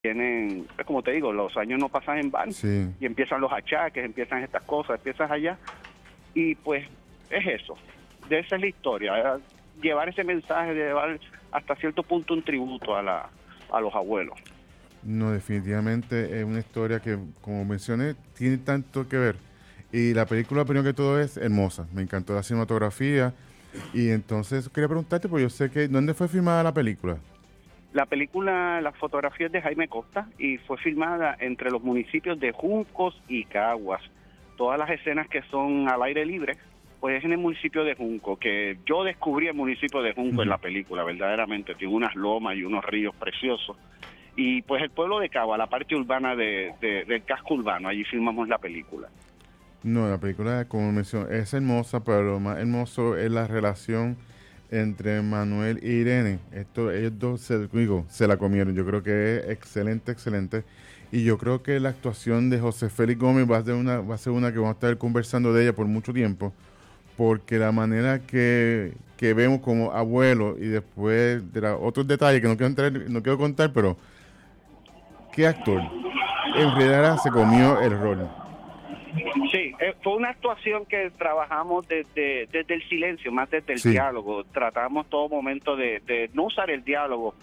tienen, pues, como te digo, los años no pasan en vano, Sí. y empiezan los achaques, empiezan estas cosas, empiezas allá, y pues es eso, de esa es la historia, llevar ese mensaje, de llevar hasta cierto punto un tributo a los abuelos. No, definitivamente es una historia que, como mencioné, tiene tanto que ver. Y la película, primero que todo, es hermosa. Me encantó la cinematografía. Y entonces quería preguntarte, porque yo sé que, ¿dónde fue filmada la película? La película, la fotografía es de Jaime Costa y fue filmada entre los municipios de Juncos y Caguas. Todas las escenas que son al aire libre, pues es en el municipio de Junco, que yo descubrí el municipio de Junco en la película, verdaderamente. Tiene unas lomas y unos ríos preciosos. Y pues el pueblo de Cagua, la parte urbana del casco urbano, allí filmamos la película. No, la película, como mencioné, es hermosa, pero lo más hermoso es la relación entre Manuel e Irene. Ellos dos se la comieron. Yo creo que es excelente, excelente. Y yo creo que la actuación de José Félix Gómez va a ser una que vamos a estar conversando de ella por mucho tiempo, porque la manera que vemos como abuelo y después de otros detalles que no quiero contar, pero qué actor. En realidad se comió el rol. Sí, fue una actuación que trabajamos desde el silencio, más desde el Sí. diálogo. Tratamos todo momento de no usar el diálogo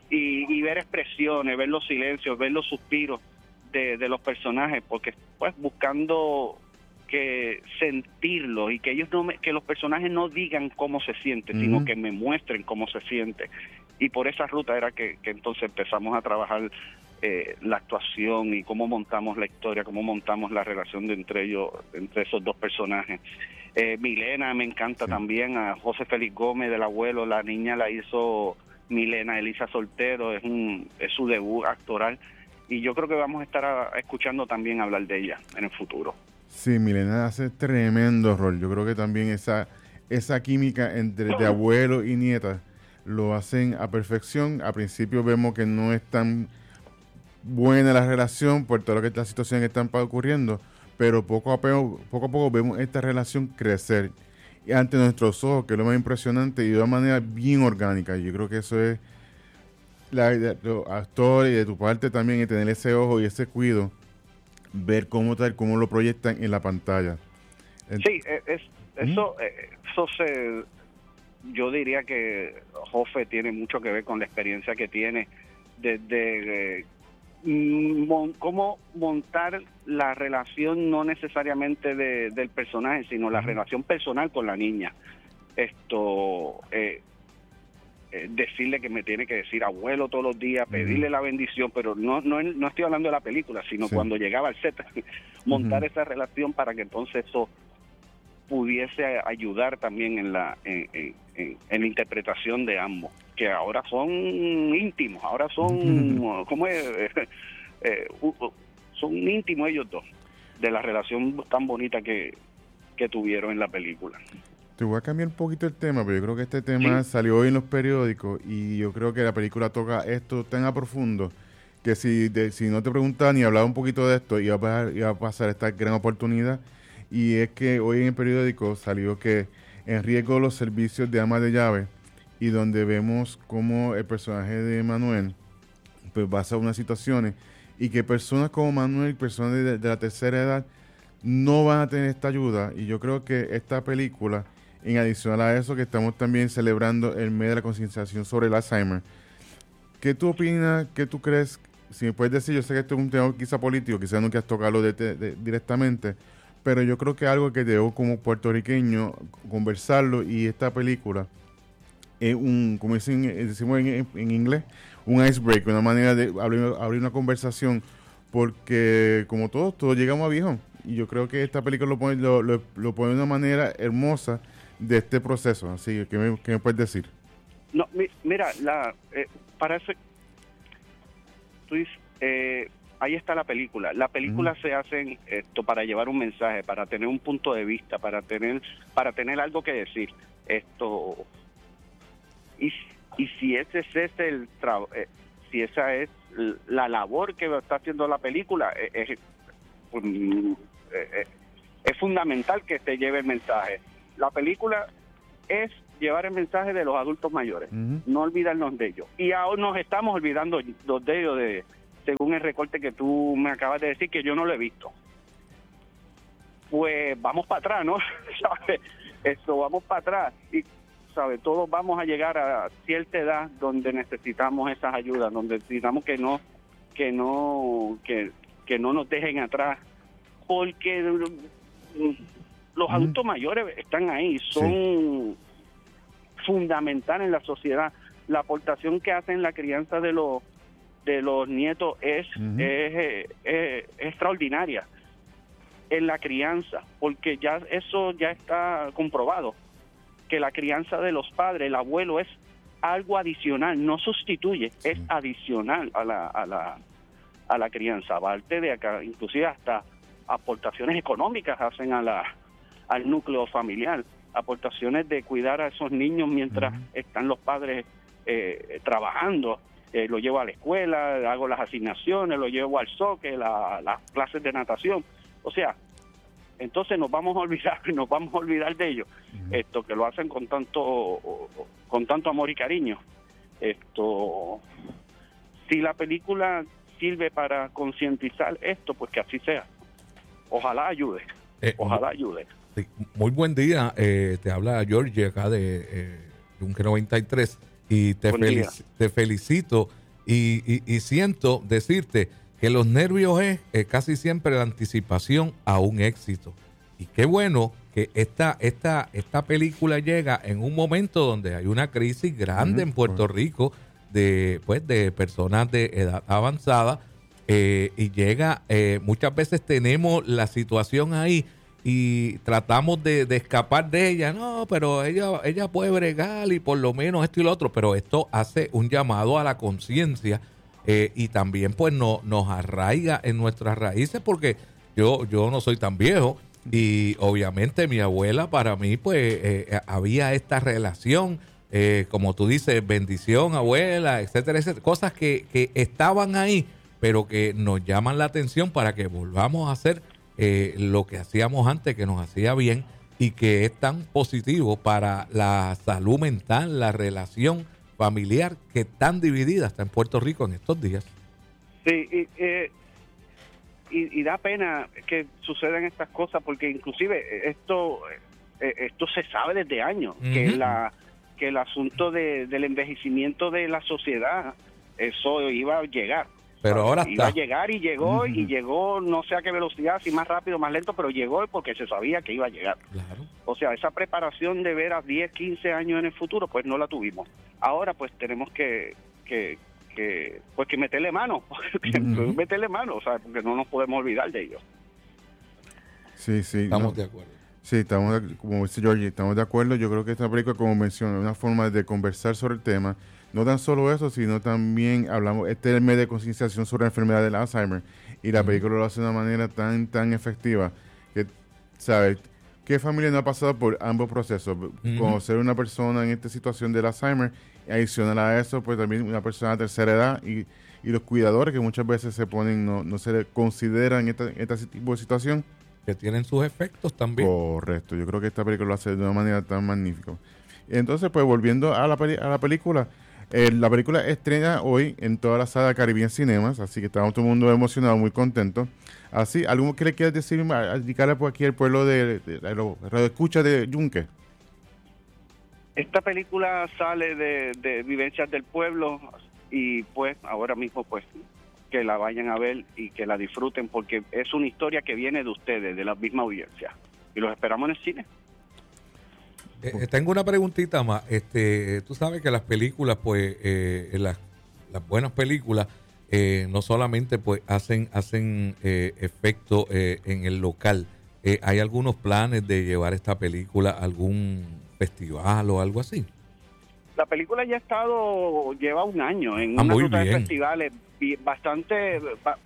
y ver expresiones, ver los silencios, ver los suspiros de los personajes, porque pues buscando que sentirlo y que ellos que los personajes no digan cómo se siente, sino que me muestren cómo se siente. Y por esa ruta era que entonces empezamos a trabajar la actuación y cómo montamos la historia, cómo montamos la relación de entre ellos, entre esos dos personajes. Milena me encanta también, a José Félix Gómez del abuelo, la niña la hizo Milena Elisa Soltero, es su debut actoral, y yo creo que vamos a estar escuchando también hablar de ella en el futuro. Sí, Milena hace tremendo rol. Yo creo que también esa química entre de abuelo y nieta lo hacen a perfección. A principio vemos que no es tan buena la relación por toda la situación que están ocurriendo, pero poco a poco vemos esta relación crecer y ante nuestros ojos, que es lo más impresionante, y de una manera bien orgánica. Yo creo que eso es los actores y de tu parte también, y tener ese ojo y ese cuidado, ver cómo lo proyectan en la pantalla. Sí, eso yo diría que Jofe tiene mucho que ver con la experiencia que tiene desde cómo montar la relación, no necesariamente del personaje, sino la relación personal con la niña. Decirle que me tiene que decir abuelo todos los días, pedirle la bendición, pero no estoy hablando de la película, sino cuando llegaba al set, montar esa relación para que entonces eso pudiese ayudar también en la interpretación de ambos, que ahora son íntimos, ahora son, ¿cómo es? Son íntimos ellos dos, de la relación tan bonita que tuvieron en la película. Te voy a cambiar un poquito el tema, pero yo creo que este tema salió hoy en los periódicos y yo creo que la película toca esto tan a profundo que si no te preguntaban ni hablaba un poquito de esto, iba a pasar esta gran oportunidad. Y es que hoy en el periódico salió que en riesgo los servicios de ama de llave, y donde vemos cómo el personaje de Manuel pues pasa unas situaciones y que personas como Manuel, personas de la tercera edad, no van a tener esta ayuda. Y yo creo que esta película, en adición a eso, que estamos también celebrando el mes de la concienciación sobre el Alzheimer, ¿qué tú opinas? ¿Qué tú crees? Si me puedes decir, yo sé que esto es un tema quizá político, quizá no quieras tocarlo directamente, pero yo creo que algo que debo como puertorriqueño conversarlo, y esta película es como decimos en inglés, un icebreaker, una manera de abrir una conversación, porque como todos llegamos a viejo, y yo creo que esta película lo pone de una manera hermosa de este proceso. Así que, ¿qué me puedes decir? No, mira, para eso, tú dices, ahí está la película. La película se hace para llevar un mensaje, para tener un punto de vista, para tener algo que decir. Y si ese es si esa es la labor que está haciendo la película, es fundamental que se lleve el mensaje. La película es llevar el mensaje de los adultos mayores, no olvidarnos de ellos. Y ahora nos estamos olvidando de ellos según el recorte que tú me acabas de decir, que yo no lo he visto. Pues vamos para atrás, ¿no? ¿Sabes? Vamos para atrás y, ¿sabes? Todos vamos a llegar a cierta edad donde necesitamos esas ayudas, donde necesitamos que no nos dejen atrás, porque los adultos mayores están ahí, son fundamentales en la sociedad. La aportación que hacen en la crianza de los nietos es extraordinaria en la crianza, porque eso ya está comprobado, que la crianza de los padres, el abuelo, es algo adicional, no sustituye, es adicional a la crianza, aparte de acá, inclusive hasta aportaciones económicas hacen al núcleo familiar, aportaciones de cuidar a esos niños mientras están los padres trabajando. Lo llevo a la escuela, hago las asignaciones, lo llevo al soccer, las clases de natación. O sea, entonces nos vamos a olvidar de ellos, que lo hacen con tanto amor y cariño. Si la película sirve para concientizar esto, pues que así sea. Ojalá ayude. Sí, muy buen día, te habla George acá de Yunque 93 y te felicito y siento decirte que los nervios es casi siempre la anticipación a un éxito. Y qué bueno que esta película llega en un momento donde hay una crisis grande en Puerto Rico de personas de edad avanzada, y llega, muchas veces tenemos la situación ahí y tratamos de escapar de ella. No, pero ella puede bregar y por lo menos esto y lo otro, pero esto hace un llamado a la conciencia. Y también pues nos arraiga en nuestras raíces, porque yo no soy tan viejo y obviamente mi abuela, para mí pues había esta relación, como tú dices, bendición abuela, etcétera, etcétera, cosas que estaban ahí, pero que nos llaman la atención para que volvamos a hacer lo que hacíamos antes, que nos hacía bien y que es tan positivo para la salud mental, la relación familiar, que tan dividida está en Puerto Rico en estos días. Sí, y da pena que sucedan estas cosas, porque inclusive esto se sabe desde años, que el asunto del envejecimiento de la sociedad, eso iba a llegar. Pero ahora iba a llegar y llegó, y llegó no sé a qué velocidad, si más rápido, más lento, pero llegó porque se sabía que iba a llegar. Claro. O sea, esa preparación de ver a 10, 15 años en el futuro, pues no la tuvimos. Ahora pues tenemos que meterle mano, meterle mano, o sea, porque no nos podemos olvidar de ellos. Sí, estamos de acuerdo. Sí, como dice Georgie, estamos de acuerdo. Yo creo que esta película, como mencioné, es una forma de conversar sobre el tema. No tan solo eso, sino también hablamos, este es el medio de concienciación sobre la enfermedad del Alzheimer, y la película lo hace de una manera tan efectiva que, ¿sabes? ¿Qué familia no ha pasado por ambos procesos? Conocer una persona en esta situación del Alzheimer, y adicional a eso, pues también una persona de tercera edad y los cuidadores que muchas veces se ponen, no se le consideran este tipo de situación. Que tienen sus efectos también. Correcto, yo creo que esta película lo hace de una manera tan magnífica. Entonces, pues volviendo a la película, la película estrena hoy en toda la sala Caribbean Cinemas, así que estamos todo el mundo emocionado, muy contento. Así, ¿algo que le quieras decir, dedicarle por aquí al pueblo de Radio Escucha de Yunque? Esta película sale de Vivencias del Pueblo, y pues ahora mismo pues que la vayan a ver y que la disfruten, porque es una historia que viene de ustedes, de la misma audiencia, y los esperamos en el cine. Tengo una preguntita más. Tú sabes que las películas, pues, las buenas películas, no solamente pues hacen efecto en el local. ¿Hay algunos planes de llevar esta película a algún festival o algo así? La película ya lleva un año en una ruta de festivales bastante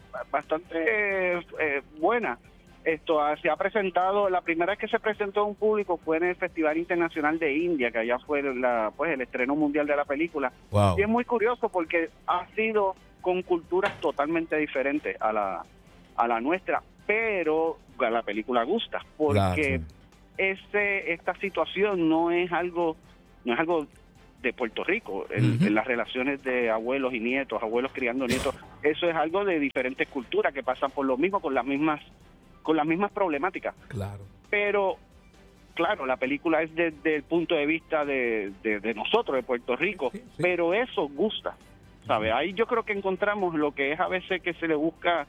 buena. Se ha presentado, la primera vez que se presentó a un público fue en el Festival Internacional de India, que allá fue el estreno mundial de la película. Wow. Y es muy curioso porque ha sido con culturas totalmente diferentes a la nuestra, pero a la película gusta, porque esta situación no es algo de Puerto Rico, en las relaciones de abuelos y nietos, abuelos criando nietos, eso es algo de diferentes culturas que pasan por lo mismo, con las mismas problemáticas. Claro. Pero, claro, la película es desde el punto de vista de nosotros, de Puerto Rico, sí. Pero eso gusta, ¿sabes? Ahí yo creo que encontramos lo que es a veces que se le buscar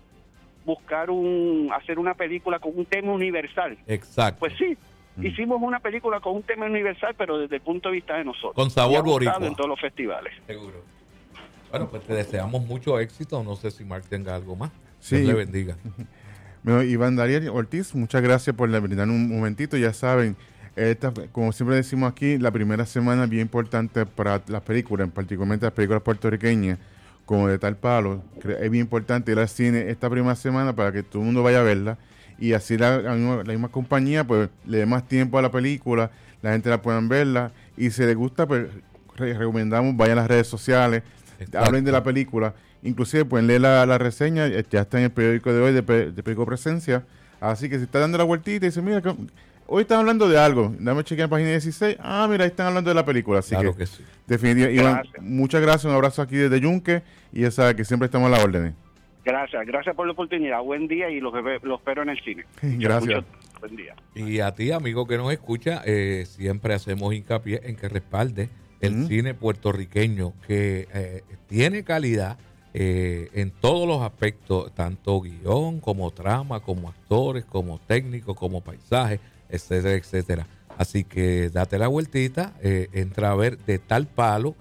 hacer una película con un tema universal. Exacto. Pues sí, hicimos una película con un tema universal, pero desde el punto de vista de nosotros. Con sabor boricua. En todos los festivales. Seguro. Bueno, pues te deseamos mucho éxito. No sé si Mark tenga algo más. Sí. Dios le bendiga. Bueno, Iván Dariel Ortiz, muchas gracias por brindar un momentito. Ya saben, como siempre decimos aquí, la primera semana es bien importante para las películas, particularmente las películas puertorriqueñas, como De Tal Palo. Es bien importante ir al cine esta primera semana para que todo el mundo vaya a verla, y así la misma compañía pues le dé más tiempo a la película, la gente la puedan verla, y si les gusta, pues recomendamos, vayan a las redes sociales, hablen de la película, inclusive pueden leer la reseña, ya está en el periódico de hoy, de Periódico Presencia, así que si está dando la vueltita y dice, mira, hoy están hablando de algo, dame chequear en página 16, mira, ahí están hablando de la película, así claro que sí. Definitivamente, Iván, muchas gracias, un abrazo aquí desde Yunque, y ya sabes que siempre estamos a la orden. Gracias por la oportunidad, buen día, y los espero en el cine. Gracias. Buen día. Y a ti, amigo que nos escucha, siempre hacemos hincapié en que respalde el cine puertorriqueño, que tiene calidad en todos los aspectos, tanto guión como trama, como actores, como técnicos, como paisajes, etcétera, etcétera. Así que date la vueltita, entra a ver De Tal Palo,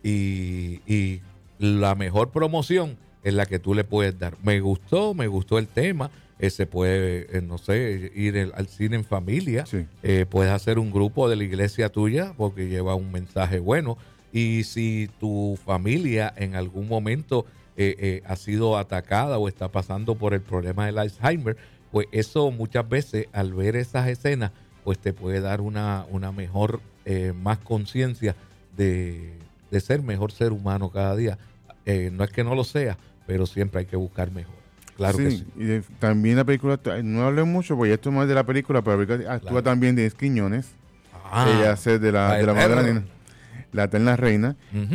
y la mejor promoción es la que tú le puedes dar. Me gustó el tema. Se puede, no sé, ir al cine en familia. Sí. Puedes hacer un grupo de la iglesia tuya porque lleva un mensaje bueno. Y si tu familia en algún momento ha sido atacada o está pasando por el problema del Alzheimer, pues eso muchas veces al ver esas escenas, pues te puede dar una mejor, más conciencia de ser mejor ser humano cada día. No es que no lo sea, pero siempre hay que buscar mejor. Claro que sí. Y también la película, no hablé mucho porque esto es más de la película, pero la película actúa también Denise Quiñones. Ella hace de la madre de la nena, la eterna reina.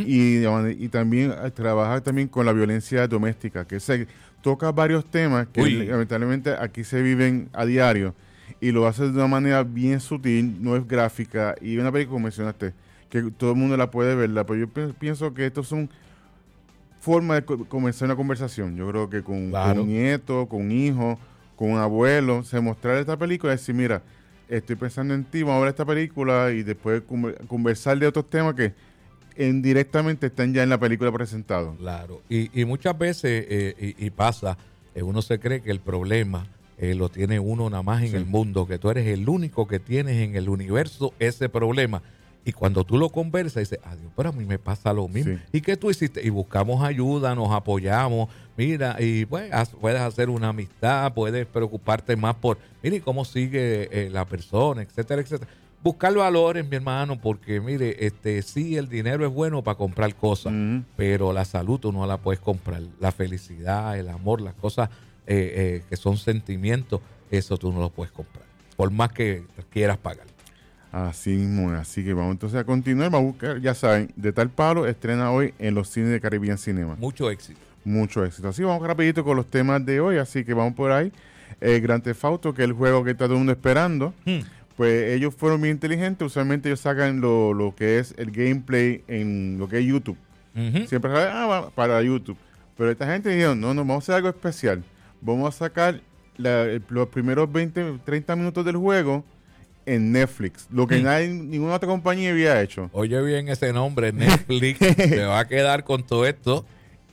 Y también trabaja también con la violencia doméstica, que se toca varios temas que lamentablemente aquí se viven a diario, y lo hace de una manera bien sutil, no es gráfica, y una película, como mencionaste, que todo el mundo la puede verla, pero yo pienso que estos son forma de comenzar una conversación. Yo creo que con un nieto, con un hijo, con un abuelo, se mostrar esta película y decir, mira, estoy pensando en ti, vamos a ver esta película, y después conversar de otros temas que indirectamente están ya en la película presentados. Claro, y muchas veces, y pasa, uno se cree que el problema lo tiene uno nada más en el mundo, que tú eres el único que tienes en el universo ese problema. Y cuando tú lo conversas, dices, adiós, pero a mí me pasa lo mismo. Sí. ¿Y qué tú hiciste? Y buscamos ayuda, nos apoyamos, mira, y pues puedes hacer una amistad, puedes preocuparte más por, mire, cómo sigue la persona, etcétera, etcétera. Buscar valores, mi hermano, porque mire, sí, el dinero es bueno para comprar cosas, pero la salud tú no la puedes comprar. La felicidad, el amor, las cosas que son sentimientos, eso tú no lo puedes comprar, por más que quieras pagar. Así mismo, así que vamos entonces a continuar, vamos a buscar, ya saben, De Tal Palo estrena hoy en los cines de Caribbean Cinema. Mucho éxito. Mucho éxito. Así vamos rapidito con los temas de hoy, así que vamos por ahí. Grand Theft Auto, que es el juego que está todo el mundo esperando, pues ellos fueron bien inteligentes, usualmente ellos sacan lo que es el gameplay en lo que es YouTube. Siempre para YouTube. Pero esta gente dijeron, no, vamos a hacer algo especial. Vamos a sacar los primeros 20, 30 minutos del juego en Netflix, lo que ninguna otra compañía había hecho. Oye bien ese nombre, Netflix, se va a quedar con todo esto.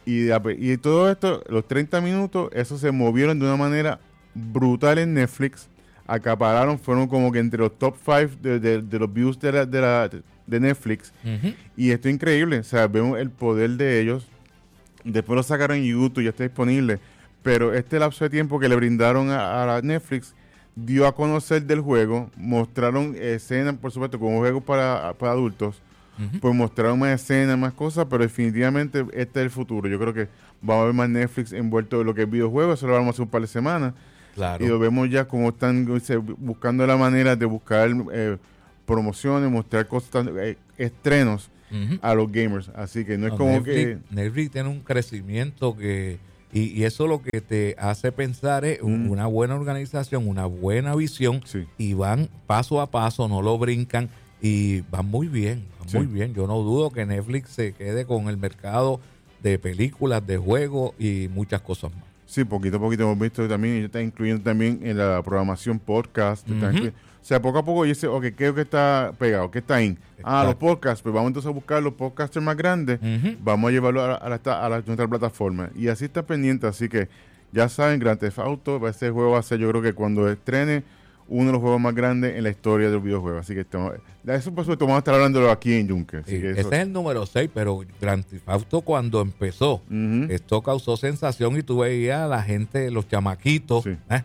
Y todo esto, los 30 minutos, eso se movieron de una manera brutal en Netflix, acapararon, fueron como que entre los top 5 de los views de Netflix, y esto es increíble, o sea, vemos el poder de ellos. Después lo sacaron en YouTube, ya está disponible, pero este lapso de tiempo que le brindaron a Netflix dio a conocer del juego, mostraron escenas, por supuesto, como juegos para adultos, pues mostraron más escenas, más cosas, pero definitivamente este es el futuro. Yo creo que vamos a ver más Netflix envuelto en lo que es videojuegos, eso lo vamos a hacer un par de semanas, y lo vemos ya como están buscando la manera de buscar promociones, mostrar cosas, estrenos a los gamers, así que no es como que... Netflix tiene un crecimiento que Y eso lo que te hace pensar es una buena organización, una buena visión, y van paso a paso, no lo brincan, y van muy bien, muy bien. Yo no dudo que Netflix se quede con el mercado de películas, de juegos y muchas cosas más. Sí, poquito a poquito hemos visto también, y está incluyendo también en la programación podcast. O sea, poco a poco dice, ok, ¿qué es lo que está pegado? ¿Qué está ahí? Los podcasts, pues vamos entonces a buscar los podcasters más grandes, vamos a llevarlo a nuestra plataforma. Y así está pendiente, así que ya saben, Grand Theft Auto, ese juego va a ser, yo creo que cuando estrene, uno de los juegos más grandes en la historia del videojuego. Así que de eso por supuesto vamos a estar hablándolo aquí en Yunque. Ese es el número 6, pero Grand Theft Auto cuando empezó, esto causó sensación y tú veías a la gente, los chamaquitos,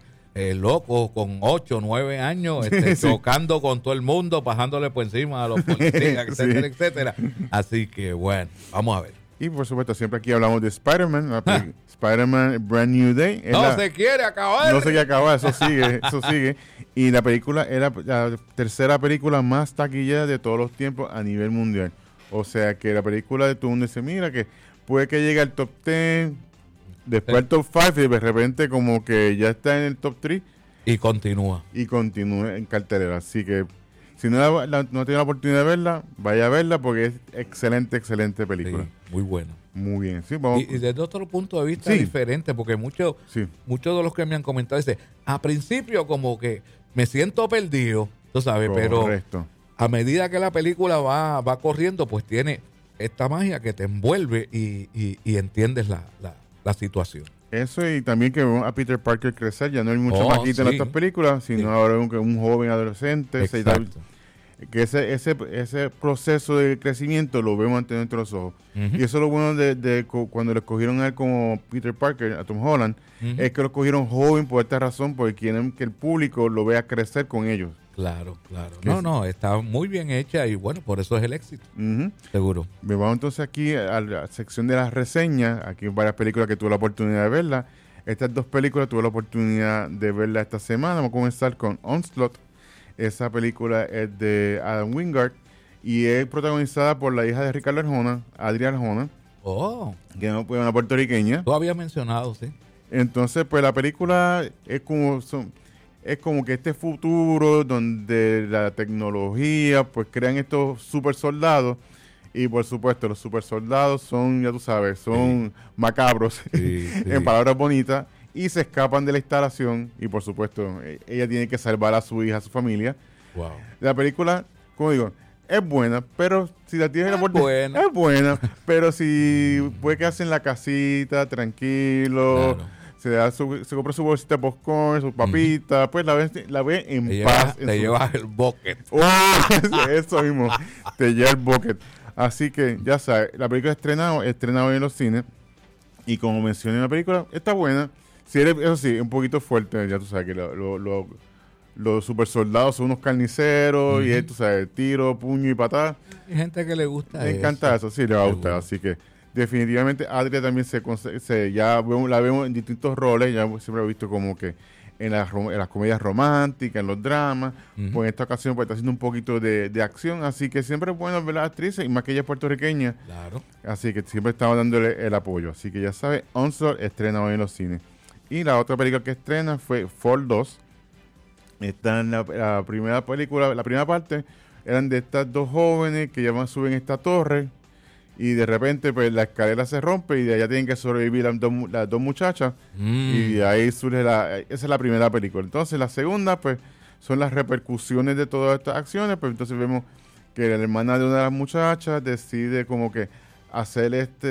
locos con 8, 9 años, chocando con todo el mundo, pasándole por encima a los policías, etcétera, etcétera. Así que bueno, vamos a ver. Y por supuesto, siempre aquí hablamos de Spider-Man, Spider-Man Brand New Day. Se quiere acabar. No se quiere acabar, eso sigue. Y la película era la tercera película más taquillera de todos los tiempos a nivel mundial. O sea que la película de todo el mundo dice, mira que puede que llegue al top 10, después al top 5 y de repente como que ya está en el top 3. Y continúa. En cartelera. Así que si no tiene la oportunidad de verla, vaya a verla porque es excelente película. Sí, muy buena. Muy bien. Sí, vamos. Y desde otro punto de vista diferente, porque muchos de los que me han comentado dicen, a principio como que me siento perdido, tú sabes, pero a medida que la película va corriendo, pues tiene esta magia que te envuelve y entiendes la situación. Eso, y también que vemos a Peter Parker crecer, ya no hay mucho más en estas películas, sino ahora un joven adolescente. Exacto. Que ese proceso de crecimiento lo vemos ante nuestros ojos. Y eso es lo bueno de cuando le escogieron a él como Peter Parker, a Tom Holland, es que lo escogieron joven por esta razón, porque quieren que el público lo vea crecer con ellos. Claro. No, está muy bien hecha y bueno, por eso es el éxito. Seguro. Vamos entonces aquí a la sección de las reseñas. Aquí hay varias películas que tuve la oportunidad de verlas. Estas dos películas tuve la oportunidad de verlas esta semana. Vamos a comenzar con Onslaught. Esa película es de Adam Wingard y es protagonizada por la hija de Ricardo Arjona, Adri Arjona. Que no fue una puertorriqueña. Tú habías mencionado, sí. Entonces, pues la película es como que este futuro donde la tecnología pues crean estos super soldados y por supuesto los super soldados son, ya tú sabes, son macabros en palabras bonitas y se escapan de la instalación y por supuesto ella tiene que salvar a su hija, a su familia. Wow. La película, como digo, es buena, pero si la tienes la oportunidad, es buena, pero si puede quedarse en la casita tranquilo. Claro. Se compra su bolsita de popcorn, sus papitas, pues la ve en paz. Te llevas el bucket. Eso mismo, te lleva el bucket. Así que ya sabes, la película estrenada hoy en los cines y como mencioné en la película, está buena. Eso sí, un poquito fuerte, ya tú sabes que los super soldados son unos carniceros y tú sabes, tiro, puño y patada. Hay gente que le gusta Me encanta eso, sí, le va a gustar, así que definitivamente Adria también la vemos en distintos roles, ya siempre he visto como que en las comedias románticas, en los dramas, pues en esta ocasión pues está haciendo un poquito de acción, así que siempre es bueno ver las actrices, y más que ella es puertorriqueña, así que siempre estamos dándole el apoyo, así que ya sabes, Onslaught estrena hoy en los cines. Y la otra película que estrena fue Fall 2, está en la primera película, la primera parte, eran de estas dos jóvenes que ya suben esta torre, y de repente pues la escalera se rompe y de allá tienen que sobrevivir las dos muchachas y de ahí surge esa es la primera película. Entonces la segunda pues son las repercusiones de todas estas acciones, pues entonces vemos que la hermana de una de las muchachas decide como que hacer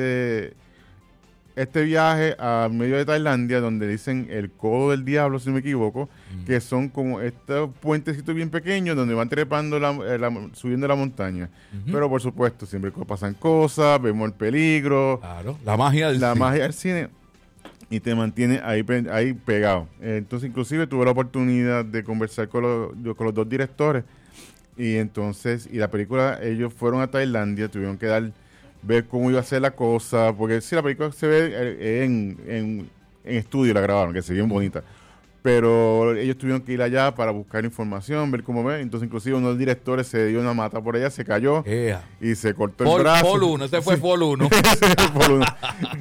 este viaje a medio de Tailandia, donde dicen el Codo del Diablo, si no me equivoco, que son como estos puentecitos bien pequeños donde van trepando, subiendo la montaña. Pero por supuesto, siempre pasan cosas, vemos el peligro. Claro, la magia del cine. Y te mantiene ahí pegado. Entonces, inclusive, tuve la oportunidad de conversar con los dos directores. Y entonces, la película, ellos fueron a Tailandia, tuvieron que ver cómo iba a ser la cosa, porque sí, la película se ve en estudio, la grabaron, que se ve bien bonita, pero ellos tuvieron que ir allá para buscar información, ver cómo ve, entonces inclusive uno de los directores se dio una mata por allá, se cayó y se cortó el brazo. Ese fue Fall 1.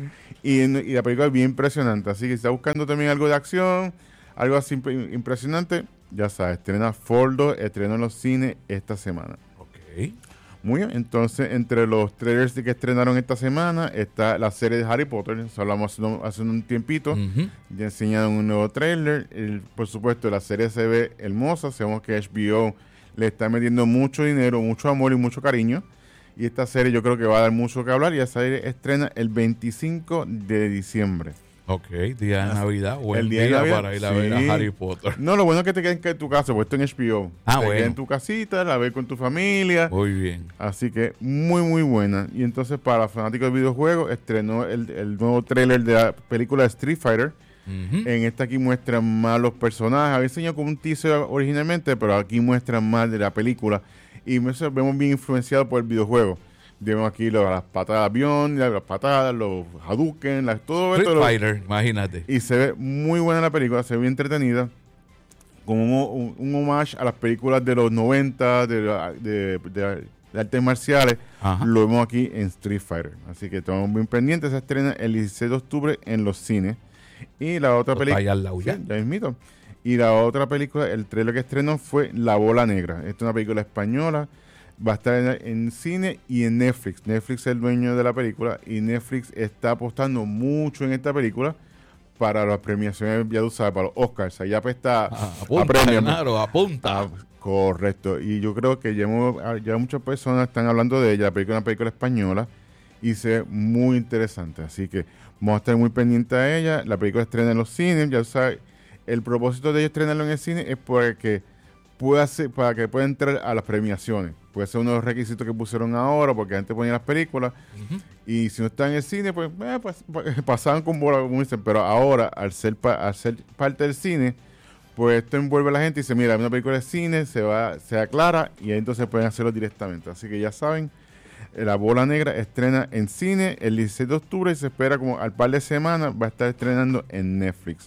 y la película es bien impresionante. Así que si está buscando también algo de acción, algo así impresionante, ya sabes, estrena Fordo, estrena en los cines esta semana. Ok. Muy bien, entonces entre los trailers que estrenaron esta semana está la serie de Harry Potter, eso hablamos hace un tiempito, ya enseñaron un nuevo trailer, por supuesto la serie se ve hermosa, sabemos que HBO le está metiendo mucho dinero, mucho amor y mucho cariño, y esta serie yo creo que va a dar mucho que hablar, y esa serie estrena el 25 de diciembre. Ok, día de Navidad, buen el día de día Navidad, para ir a ver a Harry Potter. No, lo bueno es que te quedes en tu casa, porque esto en HBO. Te bueno. quedas en tu casita, la ves con tu familia. Muy bien. Así que muy, muy buena. Y entonces, para fanáticos de videojuegos, estrenó el nuevo tráiler de la película Street Fighter. En esta aquí muestran más los personajes. Había enseñado como un teaser originalmente, pero aquí muestran más de la película. Y eso vemos bien influenciado por el videojuego. Vemos aquí las patadas de avión, las patadas, los Hadouken, todo Street esto. Fighter, imagínate. Y se ve muy buena la película, se ve bien entretenida. Como un homage a las películas de los 90, de artes marciales. Ajá. Lo vemos aquí en Street Fighter. Así que estamos bien pendientes. Se estrena el 16 de octubre en los cines. Y la otra película... Ya mismito. Y la otra película, el trailer que estrenó fue La Bola Negra. Esta es una película española. Va a estar en cine y en Netflix. Netflix es el dueño de la película y Netflix está apostando mucho en esta película para las premiaciones, ya tú sabes, para los Oscars. Allá pues está apunta. Correcto. Y yo creo que ya muchas personas están hablando de ella. La película es una película española y se ve muy interesante. Así que vamos a estar muy pendientes a ella. La película estrena en los cines. Ya sabes, el propósito de ella estrenarlo en el cine es para que pueda entrar a las premiaciones. Puede ser uno de los requisitos que pusieron ahora, porque antes ponían las películas, y si no está en el cine, pues pasaban con bola, como dicen, pero ahora, al ser parte del cine, pues esto envuelve a la gente y dice, mira, una película de cine se aclara, y ahí entonces pueden hacerlo directamente. Así que ya saben, La Bola Negra estrena en cine el 16 de octubre y se espera como al par de semanas va a estar estrenando en Netflix.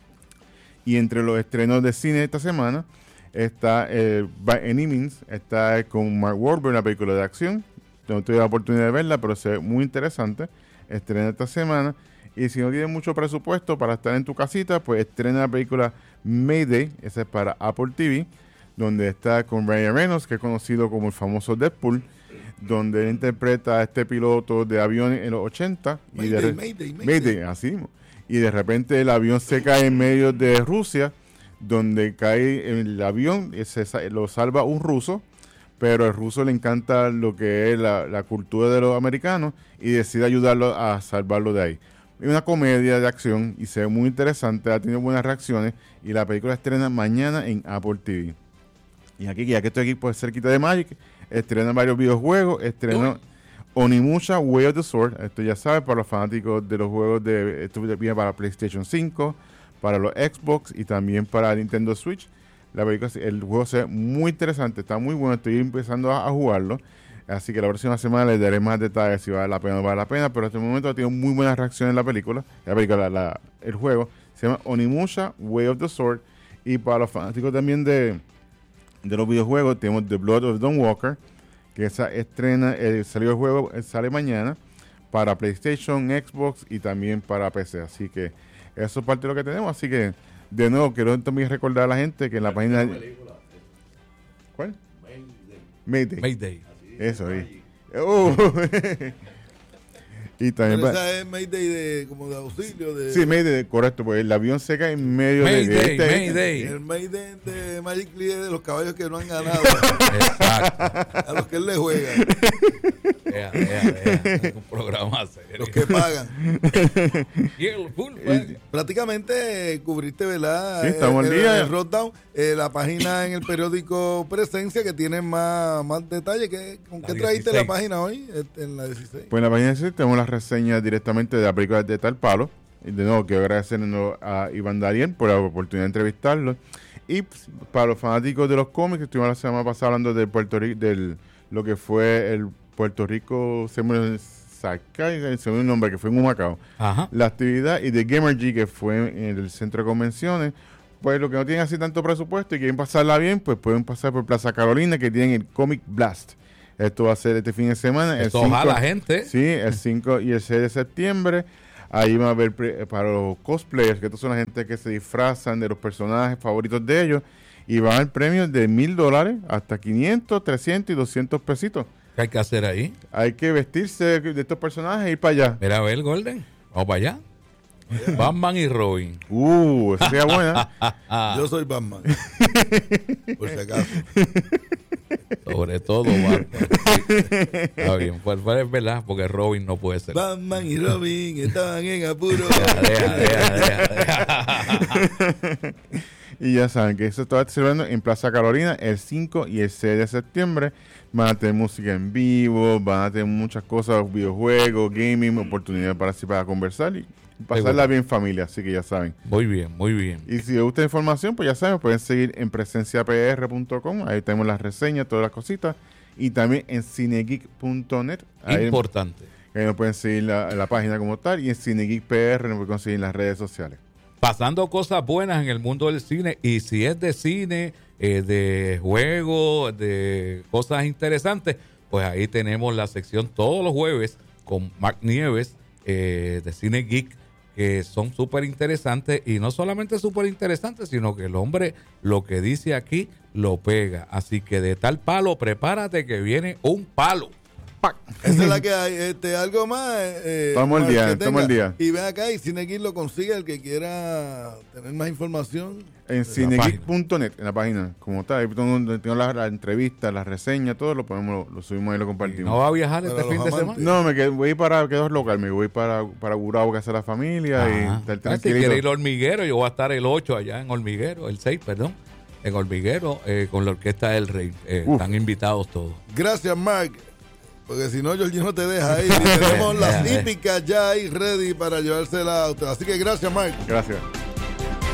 Y entre los estrenos de cine de esta semana, está By Any Means, está con Mark Wahlberg, una película de acción. No tuve la oportunidad de verla, pero se ve muy interesante. Estrena esta semana. Y si no tienes mucho presupuesto para estar en tu casita, pues estrena la película Mayday, esa es para Apple TV, donde está con Ryan Reynolds, que es conocido como el famoso Deadpool, donde él interpreta a este piloto de aviones en los 80. Mayday, así mismo. Y de repente el avión se cae en medio de Rusia, donde cae el avión, lo salva un ruso, pero al ruso le encanta lo que es la cultura de los americanos y decide ayudarlo a salvarlo de ahí. Es una comedia de acción y se ve muy interesante, ha tenido buenas reacciones y la película estrena mañana en Apple TV. Y aquí, ya que estoy aquí por cerquita de Magic, estrena varios videojuegos, estrenó Onimusha Way of the Sword, esto ya sabes, para los fanáticos de los juegos esto viene para PlayStation 5, para los Xbox y también para Nintendo Switch. El juego se ve muy interesante, está muy bueno, estoy empezando a jugarlo, así que la próxima semana les daré más detalles si vale la pena o no vale la pena, pero hasta el momento ha tenido muy buenas reacciones en la película. El juego se llama Onimusha Way of the Sword, y para los fanáticos también de los videojuegos tenemos The Blood of Dawn Walker, que esa salió el juego, sale mañana para PlayStation, Xbox y también para PC, así que eso es parte de lo que tenemos. Así que, de nuevo, quiero también recordar a la gente que en la página... ¿Cuál? Mayday. Eso, ahí. Y también esa es Mayday como de auxilio. Sí, Mayday, correcto, porque el avión se cae en medio Mayday. El Mayday de Magic Lee es de los caballos que no han ganado. Exacto. A los que él le juega. Un programa serio. Los que pagan. Y el full Prácticamente cubriste, ¿verdad? Sí, estamos al día. El Rundown, la página en el periódico Presencia que tiene más detalles. ¿Con qué trajiste la página hoy? En la 16. Pues en la página 16 tenemos las reseñas directamente de la película de Tal Palo. Y de nuevo, quiero agradecer a Iván Darien por la oportunidad de entrevistarlo. Y para los fanáticos de los cómics, estuvimos la semana pasada hablando de Puerto Rico, lo que fue el Puerto Rico, se me olvidó el nombre, que fue en Humacao. Ajá. La actividad, y de Gamergy, que fue en el centro de convenciones. Pues los que no tienen así tanto presupuesto y quieren pasarla bien, pues pueden pasar por Plaza Carolina, que tienen el Comic Blast. Esto va a ser este fin de semana. Esto ojalá la gente. Sí, el 5 y el 6 de septiembre. Ahí va a haber para los cosplayers, que estos son la gente que se disfrazan de los personajes favoritos de ellos, y van a haber premios de $1,000 hasta 500, 300 y 200 pesitos. ¿Qué hay que hacer ahí? Hay que vestirse de estos personajes e ir para allá. Mira, a ver, Golden. Vamos para allá. Batman y Robin. Esa sería buena. Yo soy Batman. Por si acaso. Sobre todo Batman. Sí. Está bien, pues es verdad, porque Robin no puede ser. Batman y Robin estaban en apuro. Deja. Y ya saben que eso está celebrando en Plaza Carolina el 5 y el 6 de septiembre. Van a tener música en vivo, van a tener muchas cosas, videojuegos, gaming, oportunidades para conversar y pasarla bien familia, así que ya saben. Muy bien, muy bien. Y si les gusta la información, pues ya saben, pueden seguir en presenciapr.com, ahí tenemos las reseñas, todas las cositas, y también en cinegeek.net. Importante. Ahí nos pueden seguir la página como tal, y en cinegeekpr nos pueden conseguir en las redes sociales. Pasando cosas buenas en el mundo del cine, y si es de cine, de juegos, de cosas interesantes, pues ahí tenemos la sección todos los jueves con Mark Nieves de Cine Geek, que son súper interesantes, y no solamente súper interesantes, sino que el hombre lo que dice aquí lo pega. Así que de tal palo, prepárate que viene un palo. Esa es la que hay. Algo más. Estamos al día. Y ven acá y Cinegeek lo consigue el que quiera tener más información. En cinegeek.net, en la página, como está. Ahí tengo la entrevista, la reseña, todo lo subimos ahí, lo compartimos. ¿No va a viajar este fin de semana? No, quedo local, me voy para Gurabo, casa de la familia. Y estar si quiere ir al Hormiguero, yo voy a estar el 8 allá en Hormiguero, el 6, perdón, en Hormiguero, con la Orquesta del Rey. Están invitados todos. Gracias, Mark. Porque si no, Georgie no te deja ahí. Y tenemos las hípicas ya ahí ready para llevársela a usted. Así que gracias, Mark. Gracias.